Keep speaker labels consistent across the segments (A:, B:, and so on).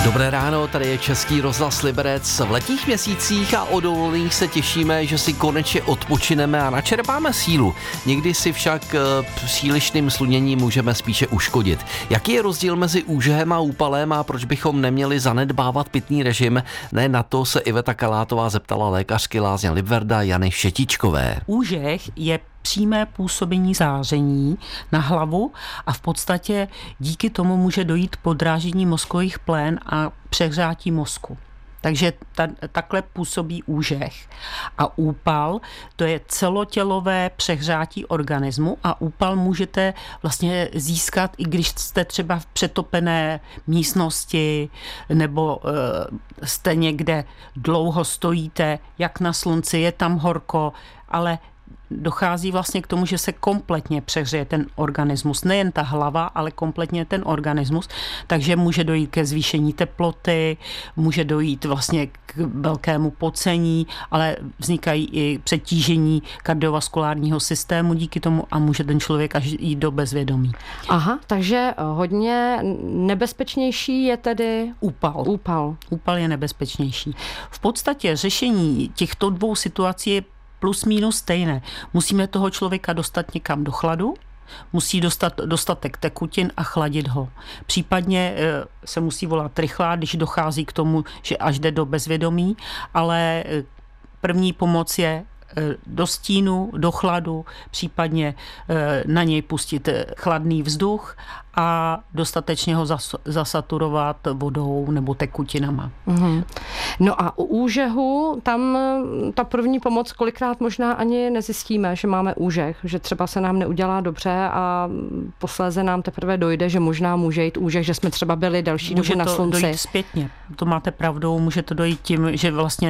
A: Dobré ráno, tady je Český rozhlas Liberec v letních měsících a o dovolených se těšíme, že si konečně odpočineme a načerpáme sílu. Někdy si však přílišným sluněním můžeme spíše uškodit. Jaký je rozdíl mezi úžehem a úpalem a proč bychom neměli zanedbávat pitný režim? Ne, na to se Iveta Kalátová zeptala lékařky lázně Libverda Jany Šetičkové.
B: Úžeh je přímé působení záření na hlavu a v podstatě díky tomu může dojít k podráždění mozkových plén a přehřátí mozku. Takže takhle působí úžeh. A úpal, to je celotělové přehřátí organismu a úpal můžete vlastně získat, i když jste třeba v přetopené místnosti nebo jste někde dlouho stojíte, jak na slunci, je tam horko, ale dochází vlastně k tomu, že se kompletně přehřeje ten organismus. Nejen ta hlava, ale kompletně ten organismus. Takže může dojít ke zvýšení teploty, může dojít vlastně k velkému pocení, ale vznikají i přetížení kardiovaskulárního systému díky tomu a může ten člověk až jít do bezvědomí.
C: Aha, takže hodně nebezpečnější je tedy úpal.
B: Úpal je nebezpečnější. V podstatě řešení těchto dvou situací je plus minus stejné. Musíme toho člověka dostat někam do chladu, musí dostat dostatek tekutin a chladit ho. Případně se musí volat rychlá, když dochází k tomu, že až jde do bezvědomí, ale první pomoc je do stínu, do chladu, případně na něj pustit chladný vzduch a dostatečně ho zasaturovat vodou nebo tekutinama.
C: Mm-hmm. No a u úžehu tam ta první pomoc kolikrát možná ani nezjistíme, že máme úžeh, že třeba se nám neudělá dobře a posléze nám teprve dojde, že možná může jít úžeh, že jsme třeba byli delší dobu na slunci.
B: Může to dojít zpětně, to máte pravdu, může to dojít tím, že vlastně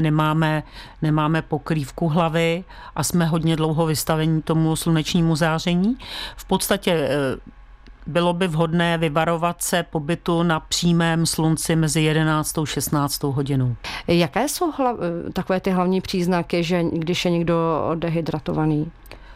B: nemáme pokrývku hlavy a jsme hodně dlouho vystaveni tomu slunečnímu záření. V podstatě bylo by vhodné vyvarovat se pobytu na přímém slunci mezi 11. a 16. hodinou.
C: Jaké jsou takové ty hlavní příznaky, že když je někdo dehydratovaný?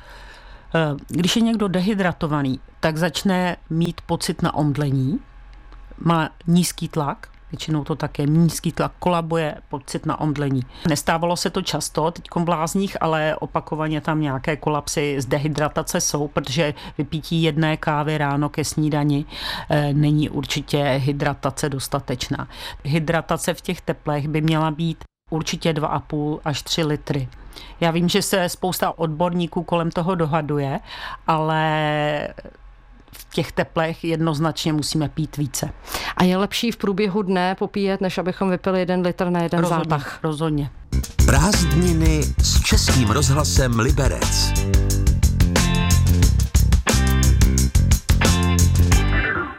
B: Když je někdo dehydratovaný, tak začne mít pocit na omdlení, má nízký tlak, většinou to také nízký tlak, kolabuje pocit na omdlení. Nestávalo se to často teďkom v lázních, ale opakovaně tam nějaké kolapsy z dehydratace jsou, protože vypití jedné kávy ráno ke snídani není určitě hydratace dostatečná. Hydratace v těch teplech by měla být určitě 2,5 až 3 litry. Já vím, že se spousta odborníků kolem toho dohaduje, ale v těch teplech jednoznačně musíme pít více.
C: A je lepší v průběhu dne popíjet, než abychom vypili 1 litr na jeden zátah?
B: Rozhodně.
D: Prázdniny s Českým rozhlasem Liberec.